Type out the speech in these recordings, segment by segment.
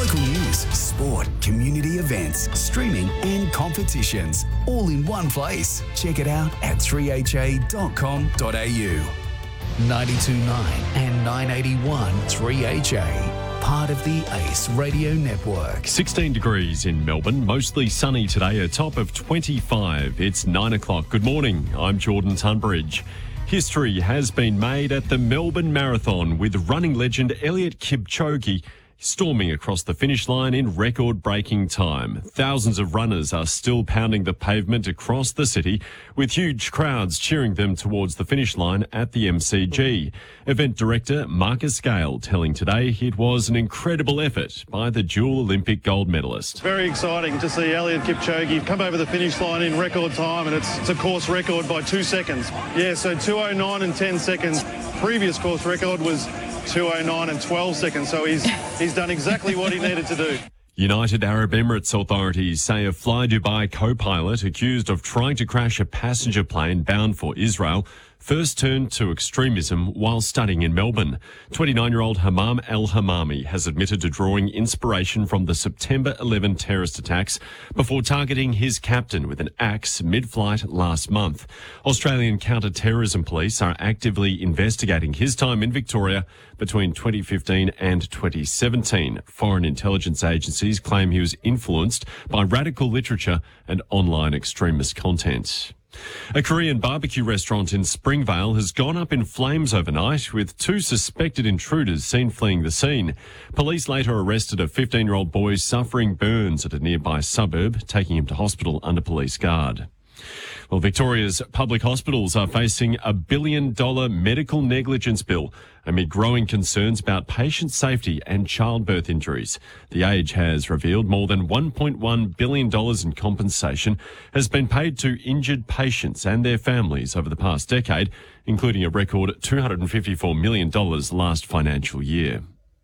Local news, sport, community events, streaming and competitions, all in one place. Check it out at 3ha.com.au. 92.9 and 981 3HA. Part of the ACE Radio Network. 16 degrees in Melbourne, mostly sunny today, a top of 25. It's 9 o'clock. Good morning, I'm Jordan Tunbridge. History has been made at the Melbourne Marathon with running legend Eliud Kipchoge storming across the finish line in record-breaking time. Thousands of runners are still pounding the pavement across the city, with huge crowds cheering them towards the finish line at the MCG. Event director Marcus Gale telling Today it was an incredible effort by the dual Olympic gold medalist. Very exciting to see Eliud Kipchoge come over the finish line in record time, and it's a course record by 2 seconds. Yeah, so 2:09 and 10 seconds. Previous course record was 2:09 and 12 seconds, so he's done exactly what he needed to do. United Arab Emirates authorities say a Fly Dubai co-pilot accused of trying to crash a passenger plane bound for Israel first turned to extremism while studying in Melbourne. 29-year-old Hammam El-Hammami has admitted to drawing inspiration from the September 11 terrorist attacks before targeting his captain with an axe mid-flight last month. Australian counter-terrorism police are actively investigating his time in Victoria between 2015 and 2017. Foreign intelligence agencies claim he was influenced by radical literature and online extremist content. A Korean barbecue restaurant in Springvale has gone up in flames overnight, with 2 suspected intruders seen fleeing the scene. Police later arrested a 15-year-old boy suffering burns at a nearby suburb, taking him to hospital under police guard. Well, Victoria's public hospitals are facing a $1 billion medical negligence bill amid growing concerns about patient safety and childbirth injuries. The Age has revealed more than $1.1 billion in compensation has been paid to injured patients and their families over the past decade, including a record $254 million last financial year.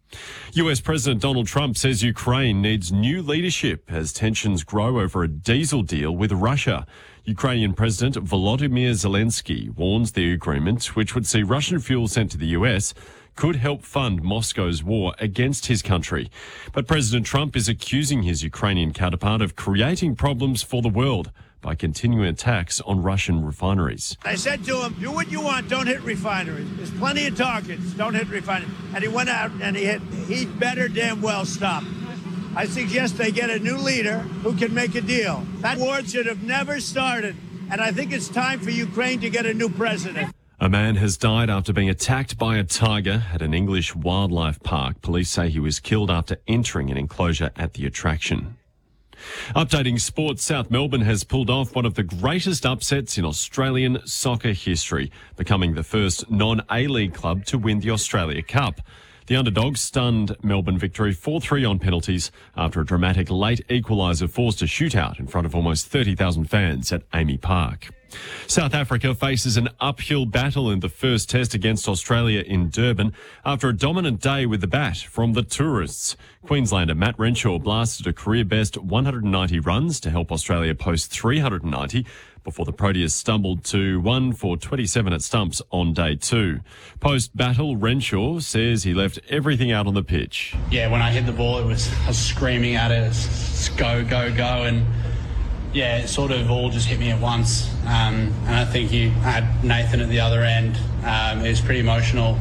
US President Donald Trump says Ukraine needs new leadership as tensions grow over a diesel deal with Russia. Ukrainian President Volodymyr Zelensky warns the agreement, which would see Russian fuel sent to the US, could help fund Moscow's war against his country. But President Trump is accusing his Ukrainian counterpart of creating problems for the world by continuing attacks on Russian refineries. I said to him, do what you want, don't hit refineries. There's plenty of targets, don't hit refineries. And he went out and he'd better damn well stop. I suggest they get a new leader who can make a deal. That war should have never started, and I think it's time for Ukraine to get a new president. A man has died after being attacked by a tiger at an English wildlife park. Police say he was killed after entering an enclosure at the attraction. Updating sports, South Melbourne has pulled off one of the greatest upsets in Australian soccer history, becoming the first non-A-League club to win the Australia Cup. The underdogs stunned Melbourne victory 4-3 on penalties after a dramatic late equaliser forced a shootout in front of almost 30,000 fans at Amy Park. South Africa faces an uphill battle in the first test against Australia in Durban after a dominant day with the bat from the tourists. Queenslander Matt Renshaw blasted a career-best 190 runs to help Australia post 390 before the Proteas stumbled to 1 for 27 at stumps on day 2. Post-battle, Renshaw says he left everything out on the pitch. Yeah, when I hit the ball, I was screaming at it, go, go, go, and yeah, it sort of all just hit me at once. And I think you had Nathan at the other end. It was pretty emotional.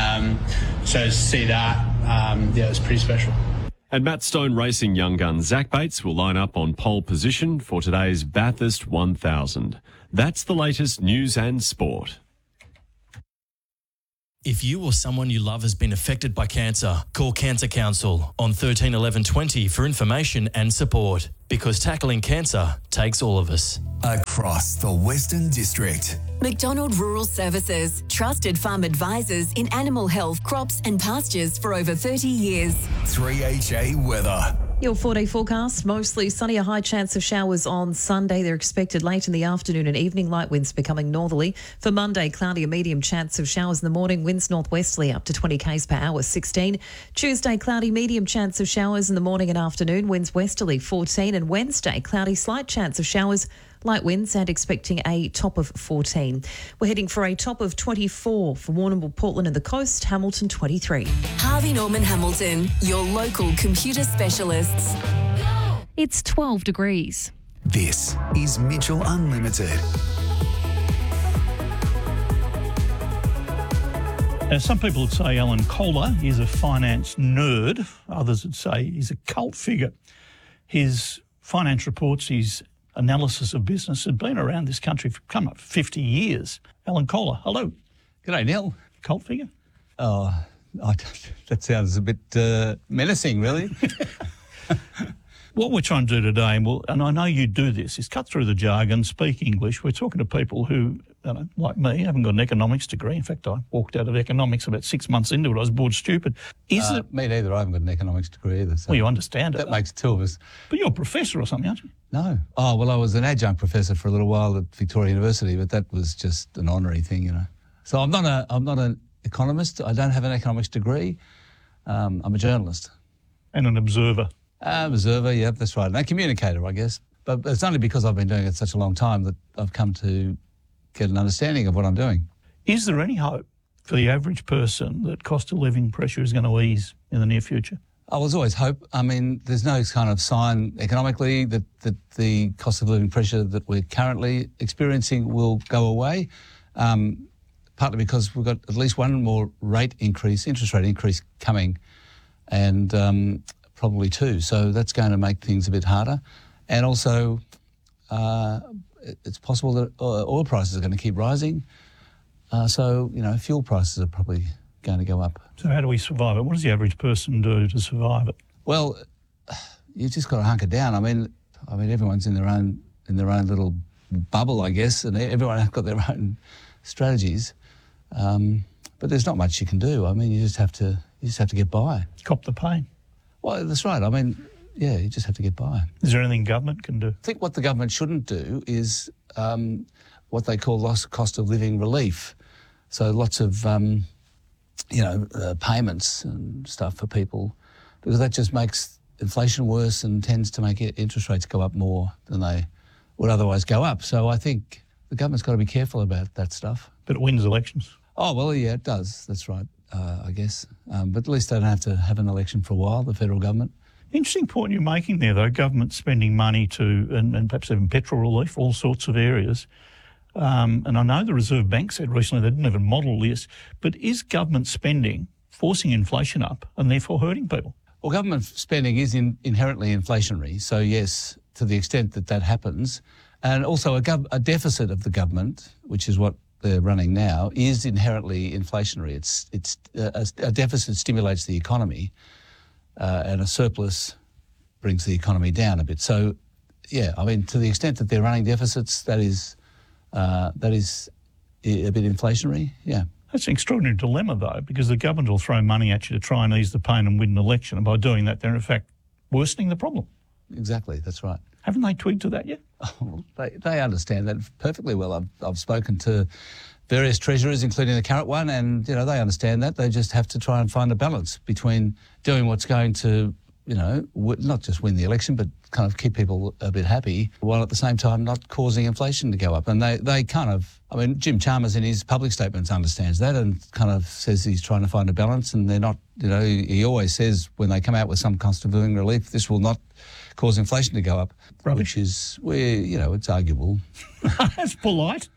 So to see that, it was pretty special. And Matt Stone Racing young gun Zach Bates will line up on pole position for today's Bathurst 1000. That's the latest news and sport. If you or someone you love has been affected by cancer, call Cancer Council on 13 11 20 for information and support. Because tackling cancer takes all of us. Across the Western District. McDonald Rural Services, trusted farm advisors in animal health, crops and pastures for over 30 years. 3HA weather. Your 4-day forecast, mostly sunny, a high chance of showers on Sunday. They're expected late in the afternoon and evening, light winds becoming northerly. For Monday, cloudy, a medium chance of showers in the morning, winds northwesterly up to 20 k's per hour, 16. Tuesday, cloudy, medium chance of showers in the morning and afternoon, winds westerly, 14. And Wednesday, cloudy, slight chance of showers, Light winds and expecting a top of 14. We're heading for a top of 24 for Warrnambool, Portland and the coast, Hamilton 23. Harvey Norman Hamilton, your local computer specialists. It's 12 degrees. This is Mitchell Unlimited. Now, some people would say Alan Kohler is a finance nerd. Others would say he's a cult figure. His finance reports, his analysis of business had been around this country for coming up 50 years. Alan Kohler, hello. G'day, Neil. Cult figure? Oh, that sounds a bit menacing, really. What we're trying to do today, and I know you do this, is cut through the jargon, speak English. We're talking to people who, like me, haven't got an economics degree. In fact, I walked out of economics about 6 months into it. I was bored stupid. Me neither. I haven't got an economics degree either. So well, you understand it. That makes two of us. But you're a professor or something, aren't you? No. Oh, well, I was an adjunct professor for a little while at Victoria University, but that was just an honorary thing, So I'm not an economist. I don't have an economics degree. I'm a journalist. And an observer. Observer, yep, that's right. And a communicator, I guess. But it's only because I've been doing it such a long time that I've come to get an understanding of what I'm doing. Is there any hope for the average person that cost of living pressure is going to ease in the near future? Oh, there's always hope. I mean, there's no kind of sign economically that the cost of living pressure that we're currently experiencing will go away, partly because we've got at least one more interest rate increase coming, and probably two. So that's going to make things a bit harder. And also, it's possible that oil prices are going to keep rising. So, fuel prices are probably going to go up. So how do we survive it? What does the average person do to survive it? Well, you've just got to hunker down. I mean, everyone's in their own little bubble, I guess, and everyone has got their own strategies. But there's not much you can do. I mean, you just have to get by. Cop the pain. Well, that's right. I mean, yeah, you just have to get by. Is there anything government can do? I think what the government shouldn't do is what they call cost of living relief. So lots of, payments and stuff for people, because that just makes inflation worse and tends to make interest rates go up more than they would otherwise go up. So I think the government's got to be careful about that stuff. But it wins elections. Oh, well, yeah, it does. That's right. I guess. But at least they don't have to have an election for a while, the federal government. Interesting point you're making there, though, government spending money to, and perhaps even petrol relief, all sorts of areas. And I know the Reserve Bank said recently they didn't even model this, but is government spending forcing inflation up and therefore hurting people? Well, government spending is inherently inflationary. So, yes, to the extent that happens. And also a deficit of the government, which is what they're running now, is inherently inflationary. It's a deficit stimulates the economy, and a surplus brings the economy down a bit. So, yeah, I mean, to the extent that they're running deficits, that is a bit inflationary. Yeah. That's an extraordinary dilemma, though, because the government will throw money at you to try and ease the pain and win an election, and by doing that, they're in fact worsening the problem. Exactly, that's right. Haven't they twigged to that yet? Oh, they understand that perfectly well. I've spoken to various treasurers, including the current one, and they understand that. They just have to try and find a balance between doing what's going to, not just win the election, but kind of keep people a bit happy, while at the same time not causing inflation to go up. And they kind of, Jim Chalmers in his public statements understands that and kind of says he's trying to find a balance, and they're not, he always says when they come out with some cost of living relief, this will not cause inflation to go up. Rubbish. Which is where, it's arguable. That's polite.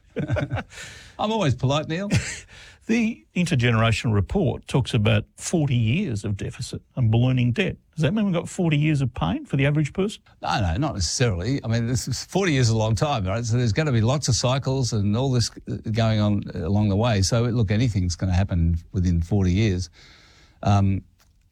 I'm always polite, Neil. The intergenerational report talks about 40 years of deficit and ballooning debt. Does that mean we've got 40 years of pain for the average person? No, not necessarily. I mean, 40 years is a long time, right? So there's going to be lots of cycles and all this going on along the way. So, look, anything's going to happen within 40 years. I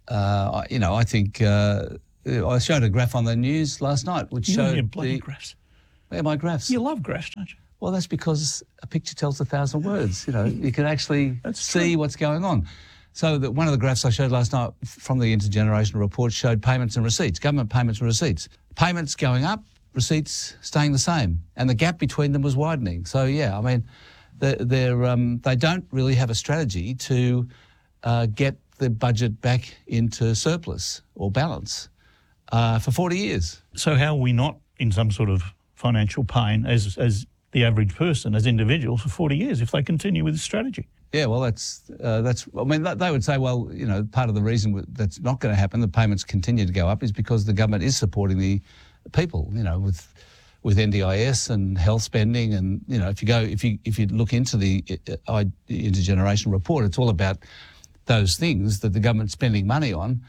think I showed a graph on the news last night which showed your bloody graphs. Yeah, my graphs. You love graphs, don't you? Well, that's because a picture tells 1,000 words. You can actually see what's going on. So one of the graphs I showed last night from the intergenerational report showed payments and receipts, government payments and receipts. Payments going up, receipts staying the same, and the gap between them was widening. So, yeah, I mean, they don't really have a strategy to get the budget back into surplus or balance for 40 years. So how are we not in some sort of financial pain as the average person, as individuals, for 40 years if they continue with this strategy. Yeah, well, that's. I mean, they would say, well, you know, part of the reason that's not going to happen, the payments continue to go up, is because the government is supporting the people. You know, with NDIS and health spending, and you know, if you look into the intergenerational report, it's all about those things that the government's spending money on,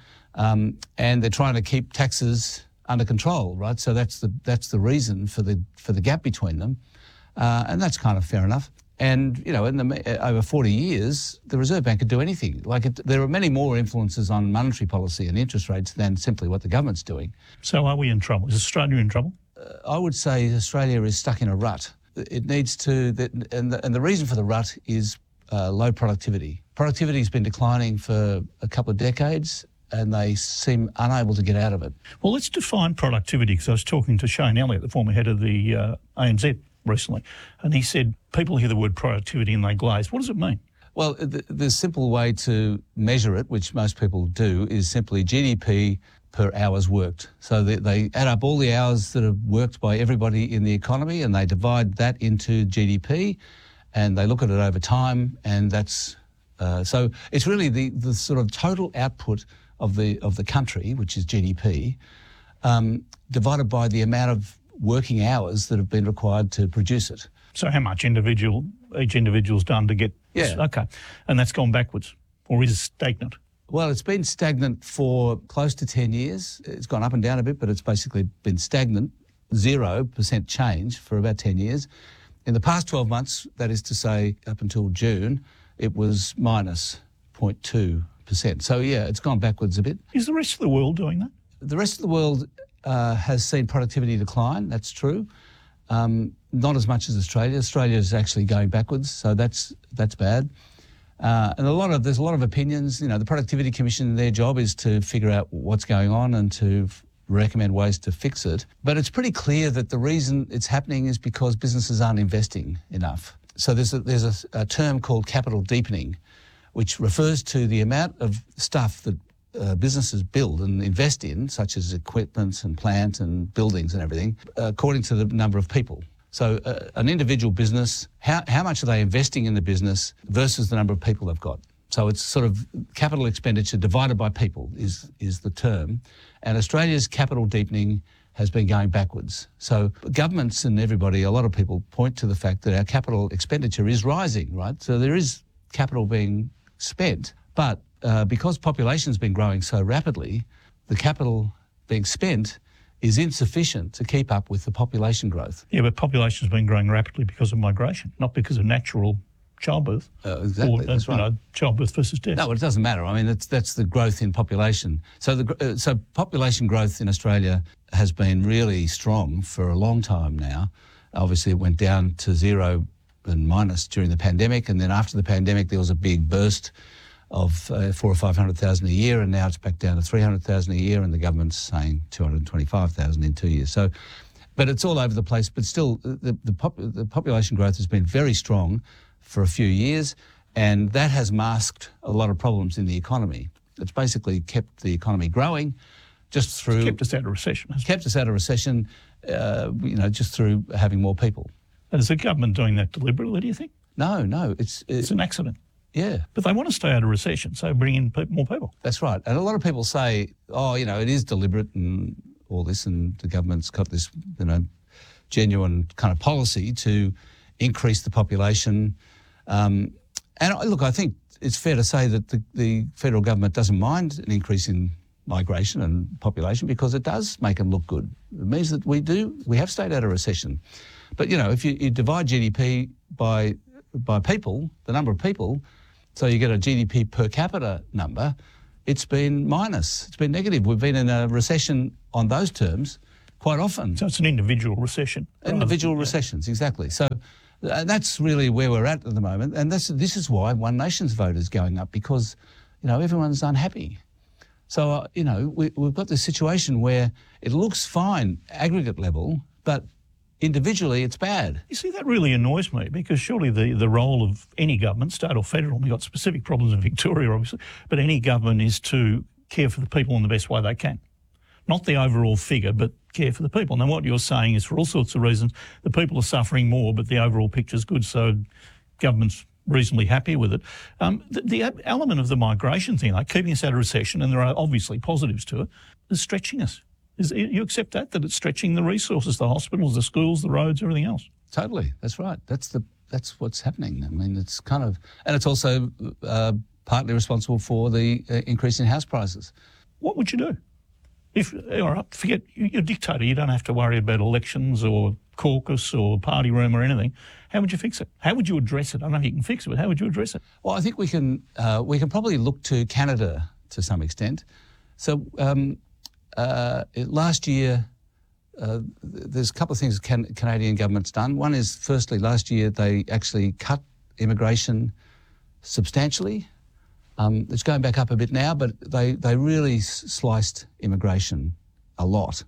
and they're trying to keep taxes under control, right? So that's the reason for the gap between them, and that's kind of fair enough. And, you know, over 40 years, the Reserve Bank could do anything. There are many more influences on monetary policy and interest rates than simply what the government's doing. So are we in trouble? Is Australia in trouble? I would say Australia is stuck in a rut. It needs to, and the reason for the rut is low productivity. Productivity has been declining for a couple of decades, and they seem unable to get out of it. Well, let's define productivity, because I was talking to Shane Elliott, the former head of the ANZ, recently, and he said people hear the word productivity and they glaze. What does it mean? Well, the simple way to measure it, which most people do, is simply GDP per hours worked. So they add up all the hours that are worked by everybody in the economy, and they divide that into GDP, and they look at it over time, and that's so it's really the sort of total output of the country, which is GDP, divided by the amount of working hours that have been required to produce it. So how much each individual's done to get... Yeah. Okay. And that's gone backwards, or is it stagnant? Well, it's been stagnant for close to 10 years. It's gone up and down a bit, but it's basically been stagnant, 0% change for about 10 years. In the past 12 months, that is to say up until June, it was minus 0.2%. So, yeah, it's gone backwards a bit. Is the rest of the world doing that? The rest of the world has seen productivity decline, that's true. Not as much as Australia. Australia is actually going backwards, so that's bad. And there's a lot of opinions. You know, the Productivity Commission, their job is to figure out what's going on and to recommend ways to fix it. But it's pretty clear that the reason it's happening is because businesses aren't investing enough. So there's a term called capital deepening, which refers to the amount of stuff that businesses build and invest in, such as equipment and plant and buildings and everything, according to the number of people. So an individual business, how much are they investing in the business versus the number of people they've got? So it's sort of capital expenditure divided by people is the term. And Australia's capital deepening has been going backwards. So governments and everybody, a lot of people point to the fact that our capital expenditure is rising, right? So there is capital being spent, but because population's been growing so rapidly, the capital being spent is insufficient to keep up with the population growth. Yeah, but population's been growing rapidly because of migration, not because of natural childbirth. Exactly, that's right. You know, childbirth versus death. No, it doesn't matter. I mean, that's the growth in population. So so population growth in Australia has been really strong for a long time now. Obviously, it went down to 0 and minus during the pandemic, and then after the pandemic, there was a big burst of 400,000 or 500,000 a year, and now it's back down to 300,000 a year, and the government's saying 225,000 in 2 years. So, but it's all over the place. But still, the population growth has been very strong for a few years, and that has masked a lot of problems in the economy. It's basically kept the economy growing, just through... It's kept us out of recession. Kept us out of recession, just through having more people. And is the government doing that deliberately, do you think? No, it's an accident. Yeah. But they want to stay out of recession, so bring in more people. That's right. And a lot of people say, it is deliberate and all this, and the government's got this, genuine kind of policy to increase the population. And look, I think it's fair to say that the federal government doesn't mind an increase in migration and population because it does make them look good. It means that we have stayed out of recession. But, if you divide GDP by people, the number of people, so you get a GDP per capita number, it's been minus. It's been negative. We've been in a recession on those terms quite often. So it's an individual recession. Individual recessions, exactly. So that's really where we're at the moment. And this is why One Nation's vote is going up, because, everyone's unhappy. So, we've got this situation where it looks fine, aggregate level, but individually, it's bad. You see, that really annoys me, because surely the role of any government, state or federal, we've got specific problems in Victoria, obviously, but any government is to care for the people in the best way they can. not the overall figure, but care for the people. Now, what you're saying is for all sorts of reasons, the people are suffering more, but the overall picture's good, so government's reasonably happy with it. The element of the migration thing, like keeping us out of recession, and there are obviously positives to it, is stretching us. You accept that it's stretching the resources, the hospitals, the schools, the roads, everything else? Totally, that's right. That's what's happening. I mean, it's kind of, and it's also partly responsible for the increase in house prices. What would you do? All right, forget, you're a dictator. You don't have to worry about elections or caucus or party room or anything. How would you fix it? How would you address it? I don't know if you can fix it, but how would you address it? Well, I think we can probably look to Canada to some extent. So last year, there's a couple of things the Canadian government's done. One is, firstly, last year they actually cut immigration substantially. It's going back up a bit now, but they really sliced immigration a lot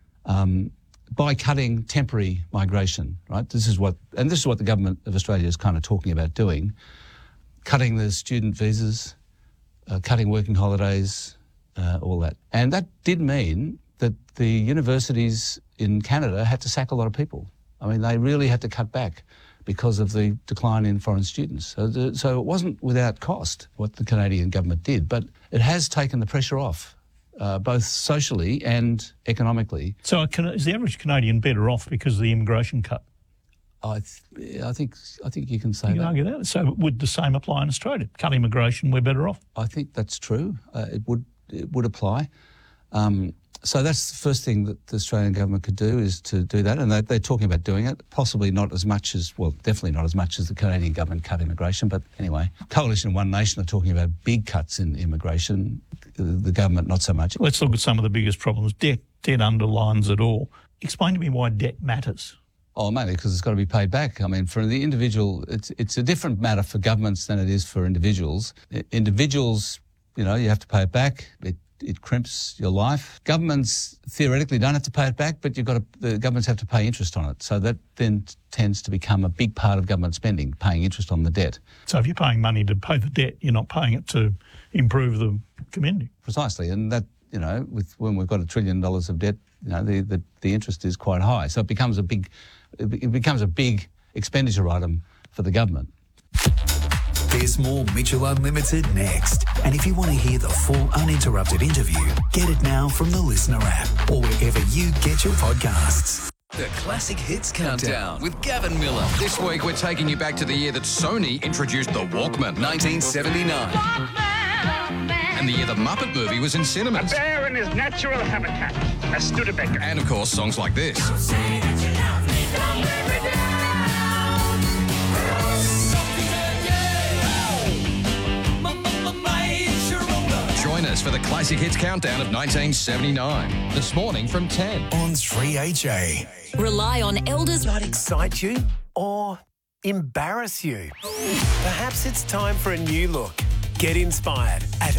by cutting temporary migration, right? This is what the government of Australia is kind of talking about doing, cutting the student visas, cutting working holidays, all that. And that did mean that the universities in Canada had to sack a lot of people. I mean, they really had to cut back because of the decline in foreign students. So it wasn't without cost what the Canadian government did, but it has taken the pressure off, both socially and economically. So is the average Canadian better off because of the immigration cut? I think you can say that. You can argue that. So would the same apply in Australia? Cut immigration, we're better off? I think that's true. It would apply. So that's the first thing that the Australian government could do, is to do that, and they're talking about doing it. Possibly not as much as, well, definitely not as much as the Canadian government cut immigration, but anyway. Coalition One Nation are talking about big cuts in immigration, the government not so much. Let's look at some of the biggest problems. Debt underlines it all. Explain to me why debt matters. Oh, mainly because it's got to be paid back. I mean, for the individual, it's a different matter for governments than it is for individuals. Individuals, you have to pay it back. It crimps your life. Governments theoretically don't have to pay it back, but the governments have to pay interest on it. So that then tends to become a big part of government spending, paying interest on the debt. So if you're paying money to pay the debt, you're not paying it to improve the community. Precisely, and that when we've got $1 trillion of debt, the interest is quite high. So it becomes a big expenditure item for the government. There's more Mitchell Unlimited next. And if you want to hear the full uninterrupted interview, get it now from the Listener app or wherever you get your podcasts. The Classic Hits Countdown with Gavin Miller. This week we're taking you back to the year that Sony introduced the Walkman. 1979. And the year the Muppet movie was in cinemas. A bear in his natural habitat, a Studebaker. And of course, songs like this. Join us for the Classic Hits Countdown of 1979. This morning from 10. On 3HA. Rely on elders. Not excite you or embarrass you. Perhaps it's time for a new look. Get inspired at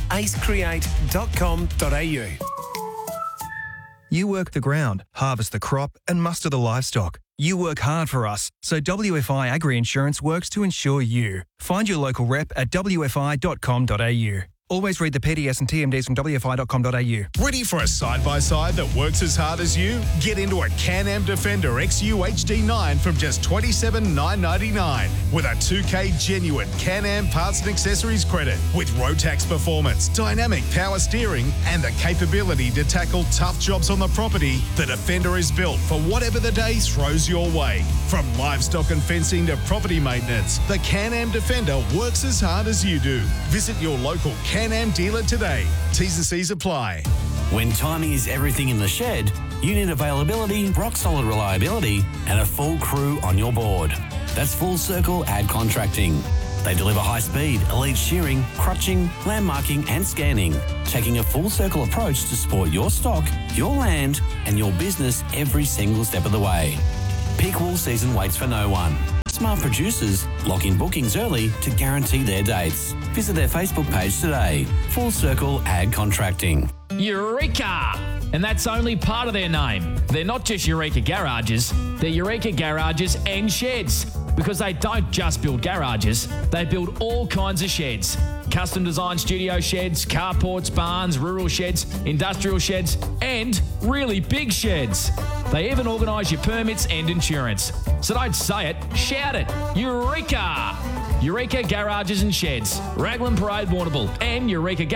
acecreate.com.au. You work the ground, harvest the crop and muster the livestock. You work hard for us, so WFI Agri-Insurance works to insure you. Find your local rep at wfi.com.au. Always read the PDS and TMDs from wfi.com.au. Ready for a side-by-side that works as hard as you? Get into a Can-Am Defender XU HD9 from just $27,999 with a 2K genuine Can-Am parts and accessories credit with Rotax performance, dynamic power steering and the capability to tackle tough jobs on the property. The Defender is built for whatever the day throws your way. From livestock and fencing to property maintenance, the Can-Am Defender works as hard as you do. Visit your local Can-Am dealer today. T's and C's apply. When timing is everything in the shed, you need availability, rock-solid reliability, and a full crew on your board. That's Full Circle Ag Contracting. They deliver high-speed, elite shearing, crutching, landmarking, and scanning, taking a full-circle approach to support your stock, your land, and your business every single step of the way. Peak wool season waits for no one. Smart producers lock in bookings early to guarantee their dates. Visit their Facebook page today. Full Circle Ag Contracting. Eureka! And that's only part of their name. They're not just Eureka Garages, they're Eureka Garages and Sheds. Because they don't just build garages, they build all kinds of sheds. custom designed studio sheds, carports, barns, rural sheds, industrial sheds, and really big sheds. They even organise your permits and insurance. So don't say it, shout it. Eureka! Eureka Garages and Sheds, Raglan Parade, Warrnambool, and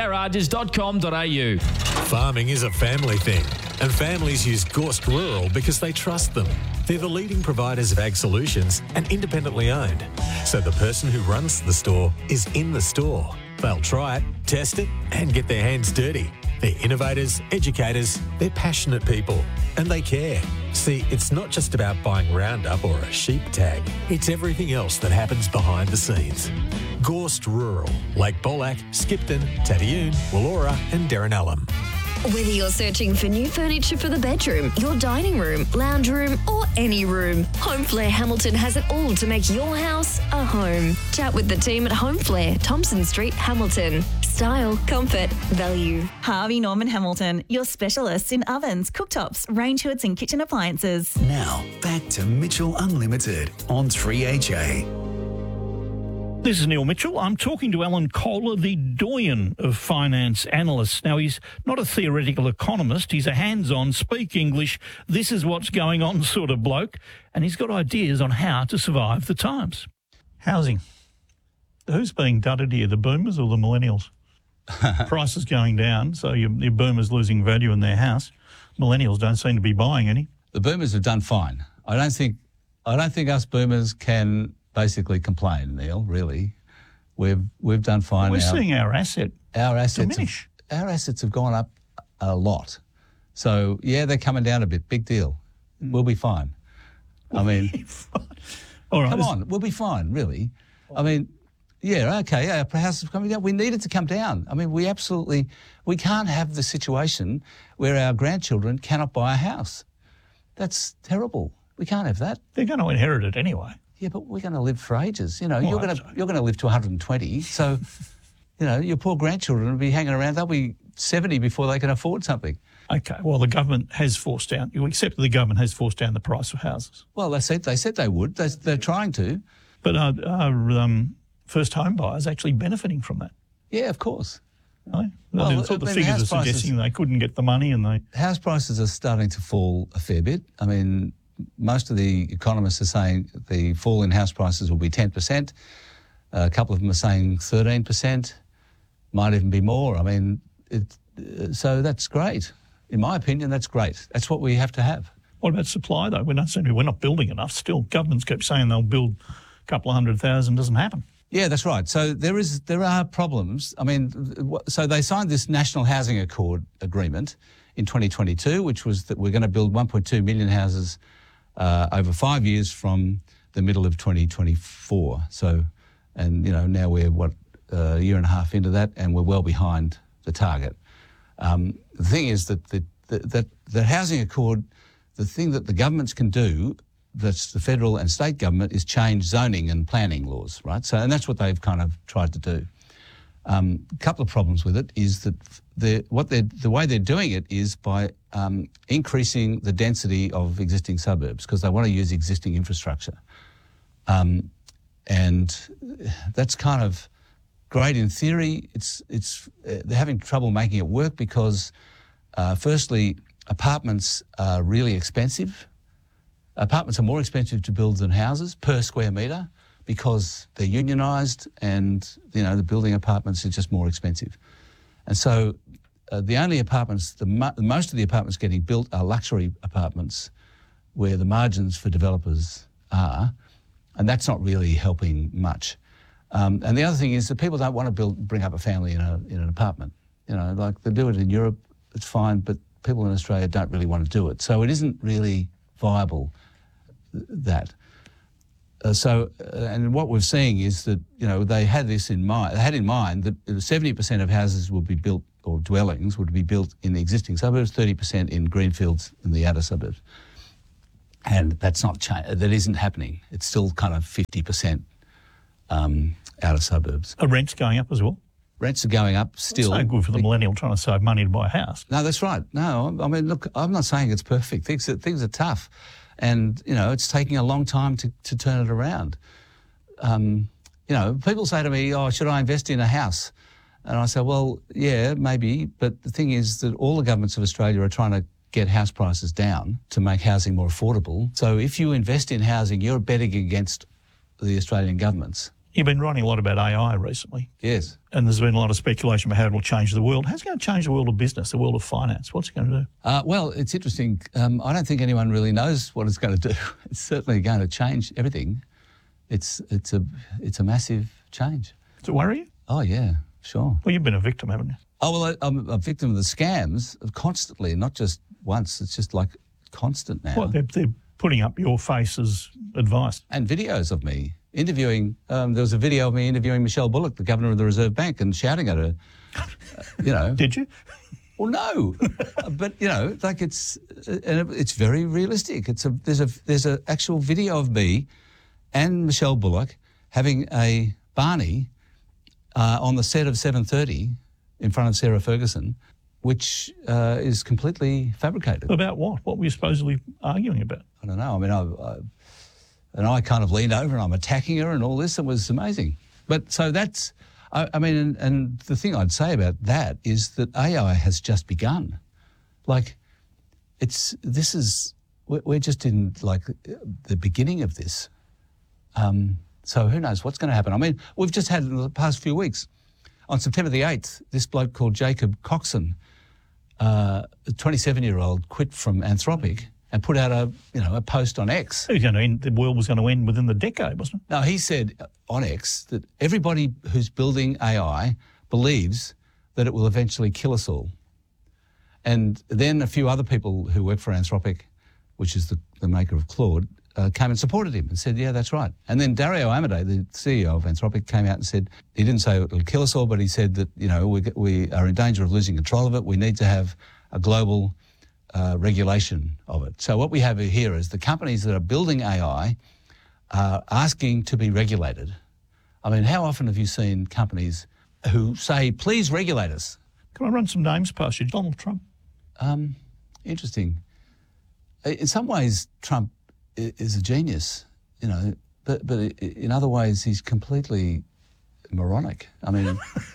eurekagarages.com.au. Farming is a family thing, and families use Gorst Rural because they trust them. They're the leading providers of ag solutions and independently owned. So the person who runs the store is in the store. They'll try it, test it, and get their hands dirty. They're innovators, educators, they're passionate people, and they care. See, it's not just about buying Roundup or a sheep tag. It's everything else that happens behind the scenes. Gorst Rural, Lake Bolac, Skipton, Tadioon, Wallora and Derrinallum. Whether you're searching for new furniture for the bedroom, your dining room, lounge room, or any room, Home Flair Hamilton has it all to make your house a home. Chat with the team at Home Flair, Thompson Street, Hamilton. Style, comfort, value. Harvey Norman Hamilton, your specialists in ovens, cooktops, range hoods and kitchen appliances. Now, back to Mitchell Unlimited on 3HA. This is Neil Mitchell. I'm talking to Alan Kohler, the doyen of finance analysts. Now, he's not a theoretical economist. He's a hands-on, speak English, this is what's going on sort of bloke, and he's got ideas on how to survive the times. Housing. Who's being dudded here, the boomers or the millennials? Prices going down, so your boomers losing value in their house. Millennials don't seem to be buying any. The boomers have done fine. I don't think us boomers can basically complain, Neil, really. We've done fine. We're seeing our assets diminish. Our assets have gone up a lot. So, yeah, they're coming down a bit. Big deal. We'll be fine. All right, come on, we'll be fine, really. I mean, yeah, okay, our house is coming down. We need it to come down. I mean, we can't have the situation where our grandchildren cannot buy a house. That's terrible. We can't have that. They're going to inherit it anyway. Yeah, but we're going to live for ages. You know, you're going to live to 120. So, you know, your poor grandchildren will be hanging around. They'll be 70 before they can afford something. Okay, well, the government has forced down. You accept that the government has forced down the price of houses. Well, they said they would. They're trying to. But are first home buyers actually benefiting from that? Yeah, of course. Really? Well, the figures are suggesting they couldn't get the money and they... House prices are starting to fall a fair bit. I mean, most of the economists are saying the fall in house prices will be 10%. A couple of them are saying 13%, might even be more. I mean, so that's great. In my opinion, that's great. That's what we have to have. What about supply, though? We're not building enough still. Governments keep saying they'll build a couple of 100,000. Doesn't happen. Yeah, that's right. So there are problems. I mean, so they signed this National Housing Accord agreement in 2022, which was that we're going to build 1.2 million houses over 5 years from the middle of 2024. So, and, you know, now we're, a year and a half into that, and we're well behind the target. The thing is that the Housing Accord, the thing that the governments can do, that's the federal and state government, is change zoning and planning laws, right? So, and that's what they've kind of tried to do. A couple of problems with it is that the way they're doing it is by increasing the density of existing suburbs because they want to use existing infrastructure. And that's kind of great in theory. They're having trouble making it work because, firstly, apartments are really expensive. Apartments are more expensive to build than houses per square metre because they're unionised and, you know, the building apartments are just more expensive. And so the only apartments, most of the apartments getting built are luxury apartments where the margins for developers are, and that's not really helping much. And the other thing is that people don't want to bring up a family in an apartment. You know, like they do it in Europe, it's fine, but people in Australia don't really want to do it. So it isn't really viable, that. And what we're seeing is that, you know, they had in mind that 70% of houses would be built, or dwellings would be built in the existing suburbs, 30% in greenfields in the outer suburbs. And that isn't happening. It's still kind of 50% outer suburbs. Are rents going up as well? Rents are going up still. It's no good for the millennial trying to save money to buy a house. No, that's right. No, I mean, look, I'm not saying it's perfect. Things are tough. And, you know, it's taking a long time to turn it around. You know, people say to me, oh, should I invest in a house? And I said, well, yeah, maybe. But the thing is that all the governments of Australia are trying to get house prices down to make housing more affordable. So if you invest in housing, you're betting against the Australian governments. You've been writing a lot about AI recently. Yes. And there's been a lot of speculation about how it will change the world. How's it going to change the world of business, the world of finance? What's it going to do? Well, it's interesting. I don't think anyone really knows what it's going to do. It's certainly going to change everything. It's a massive change. Does it worry you? Oh, yeah, sure. Well, you've been a victim, haven't you? Oh, well, I'm a victim of the scams constantly, not just once. It's just like constant now. Well, they're putting up your face as advice. And videos of me interviewing. There was a video of me interviewing Michelle Bullock, the Governor of the Reserve Bank, and shouting at her, you know. Did you? Well, no. But, you know, like it's very realistic. There's a actual video of me and Michelle Bullock having a Barney on the set of 7:30 in front of Sarah Ferguson, which is completely fabricated. About what? What were you supposedly arguing about? I don't know. I mean, I kind of leaned over and I'm attacking her and all this. It was amazing. But so that's, I mean, and the thing I'd say about that is that AI has just begun. Like, we're just in like the beginning of this. So who knows what's going to happen? I mean, we've just had in the past few weeks, on September the 8th, this bloke called Jacob Coxon, a 27-year-old, quit from Anthropic and put out a post on X. The world was going to end within the decade, wasn't it? No, he said on X that everybody who's building AI believes that it will eventually kill us all. And then a few other people who work for Anthropic, which is the maker of Claude, came and supported him and said, yeah, that's right. And then Dario Amodei, the CEO of Anthropic, came out and said, he didn't say it'll kill us all, but he said that, we are in danger of losing control of it. We need to have a global regulation of it. So what we have here is the companies that are building AI are asking to be regulated. I mean, how often have you seen companies who say, please regulate us? Can I run some names past you? Donald Trump. Interesting. In some ways, Trump is a genius, but in other ways he's completely moronic. I mean,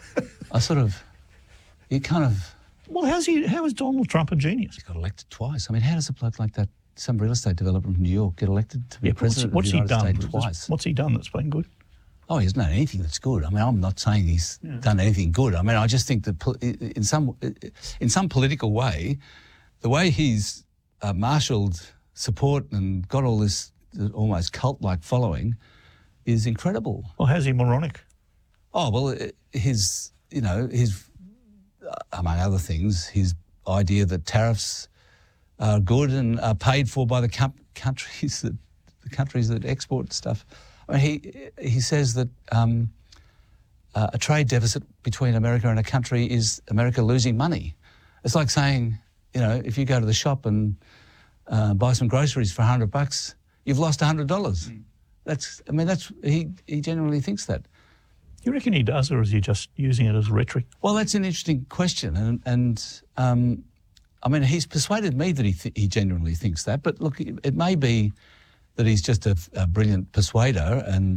Well, how is Donald Trump a genius? He got elected twice. I mean, how does a bloke like that, some real estate developer from New York, get elected to be president of the United States twice? What's he done that's been good? Oh, he hasn't done anything that's good. I mean, I'm not saying he's done anything good. I mean, I just think that in some political way, the way he's marshalled support and got all this almost cult-like following is incredible. Well, how's he moronic? Oh, well, his among other things, his idea that tariffs are good and are paid for by the countries that export stuff. I mean, he says that a trade deficit between America and a country is America losing money. It's like saying, if you go to the shop and buy some groceries for $100, you've lost $100. He genuinely thinks that. You reckon he does, or is he just using it as rhetoric? Well, that's an interesting question, and I mean, he's persuaded me that he genuinely thinks that. But look, it may be that he's just a brilliant persuader, and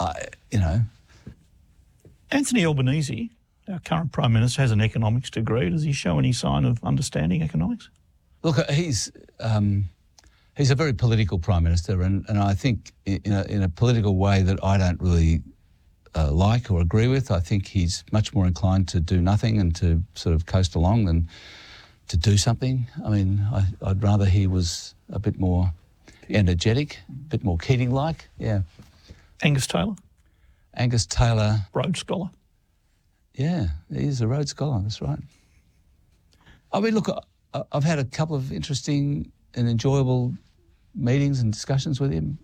Anthony Albanese, our current Prime Minister, has an economics degree. Does he show any sign of understanding economics? Look, he's a very political Prime Minister, and I think in a political way that I don't really like or agree with. I think he's much more inclined to do nothing and to sort of coast along than to do something. I mean, I'd rather he was a bit more energetic, a bit more Keating-like, yeah. Angus Taylor? Angus Taylor. Rhodes Scholar? Yeah, he's a Rhodes Scholar, that's right. I mean, look, I've had a couple of interesting and enjoyable meetings and discussions with him.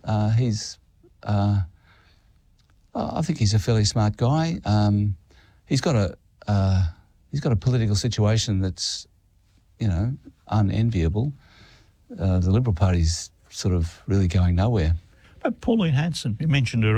I think he's a fairly smart guy. He's got a political situation that's, unenviable. The Liberal Party's sort of really going nowhere. But Pauline Hanson, you mentioned her